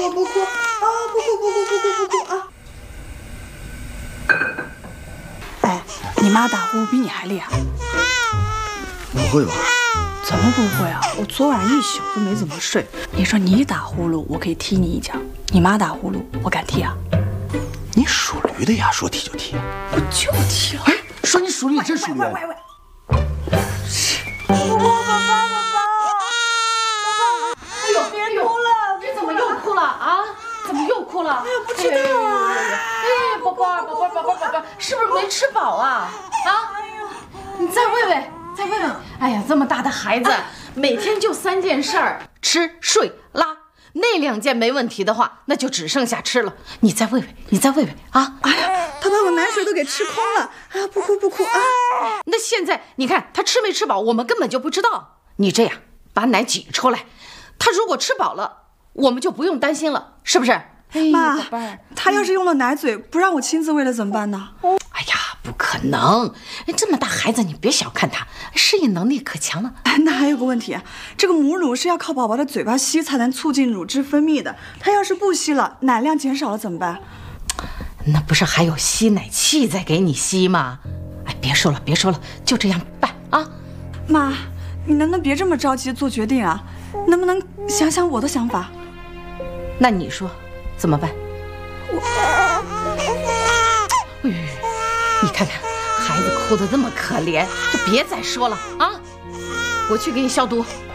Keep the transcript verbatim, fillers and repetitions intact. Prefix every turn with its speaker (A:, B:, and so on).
A: 我不哭啊！不哭不哭不哭不哭啊！哎，你妈打呼比你还厉害？
B: 不会吧？
A: 怎么不会啊？我昨晚一宿都没怎么睡。你说你打呼噜，我可以踢你一脚；你妈打呼噜，我敢踢啊？
B: 你属驴的呀，说踢就踢。
A: 我就踢了。
B: 哎，说你属驴真属驴。
A: 喂喂喂！宝宝宝宝宝宝！
C: 哎呦，别哭了！这怎么又哭了啊？怎么又哭了？
A: 哎呀，不知道啊！
C: 哎，宝宝儿，宝宝儿，宝宝儿，宝宝儿，是不是没吃饱啊？啊！哎呀，你再喂喂，再喂喂。哎呀，这么大的孩子，每天就三件事儿：吃、睡、拉。那两件没问题的话，那就只剩下吃了。你再喂喂，你再喂喂啊！
A: 哎呀，他把我奶水都给吃空了。哎呀，不哭不哭啊！
C: 那现在你看他吃没吃饱，我们根本就不知道。你这样把奶挤出来，他如果吃饱了，我们就不用担心了，是不是？哎、
A: 妈，他要是用了奶嘴，不让我亲自喂了怎么办呢？
C: 哎呀，不可能！这么大孩子，你别小看他，适应能力可强了。
A: 那还有个问题，这个母乳是要靠宝宝的嘴巴吸才能促进乳汁分泌的，他要是不吸了，奶量减少了怎么办？
C: 那不是还有吸奶器在给你吸吗？哎，别说了，别说了，就这样办啊！
A: 妈，你能不能别这么着急做决定啊？能不能想想我的想法？
C: 那你说怎么办？我，哎呦，你看看孩子哭得这么可怜，就别再说了啊！我去给你消毒，